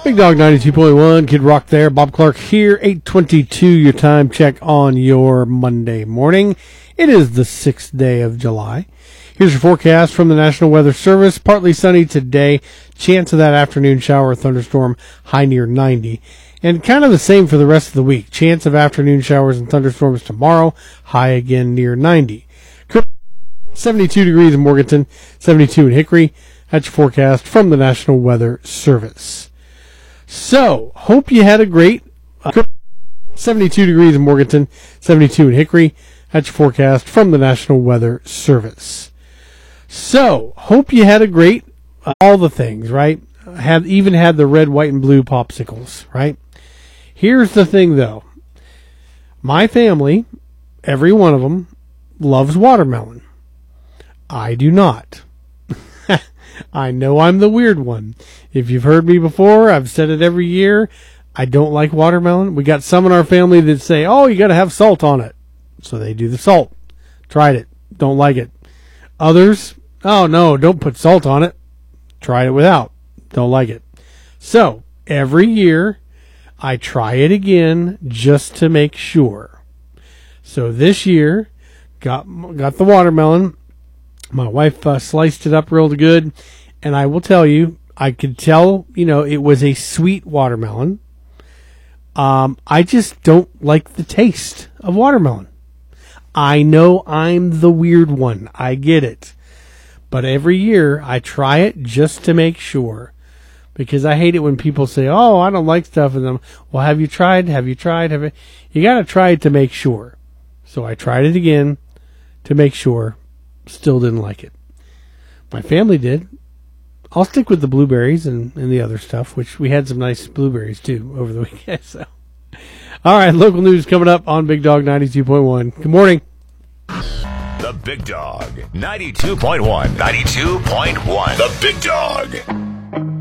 Big Dog 92.1, Kid Rock there. Bob Clark here, 8:22, your time check on your Monday morning. It is the 6th day of July. Here's your forecast from the National Weather Service. Partly sunny today. Chance of that afternoon shower or thunderstorm, high near 90. And kind of the same for the rest of the week. Chance of afternoon showers and thunderstorms tomorrow, high again near 90. 72 degrees in Morganton, 72 in Hickory. That's your forecast from the National Weather Service. So, hope you had a great 72 degrees in Morganton, 72 in Hickory. That's your forecast from the National Weather Service. So, hope you had a great, all the things, right? Even had the red, white, and blue popsicles, right? Here's the thing, though. My family, every one of them, loves watermelon. I do not. I know I'm the weird one. If you've heard me before, I've said it every year. I don't like watermelon. We got some in our family that say, oh, you got to have salt on it. So they do the salt. Tried it. Don't like it. Others, oh, no, don't put salt on it. Tried it without. Don't like it. So every year, I try it again just to make sure. So this year, got the watermelon. My wife sliced it up real good, and I will tell you, I could tell, it was a sweet watermelon. I just don't like the taste of watermelon. I know I'm the weird one. I get it. But every year, I try it just to make sure. Because I hate it when people say, oh, I don't like stuff. And then, well, have you tried? You got to try it to make sure. So I tried it again to make sure. Still didn't like it. My family did. I'll stick with the blueberries and the other stuff, which we had some nice blueberries too over the weekend. So, all right, local news coming up on Big Dog 92.1. Good morning. The Big Dog 92.1. 92.1. The Big Dog.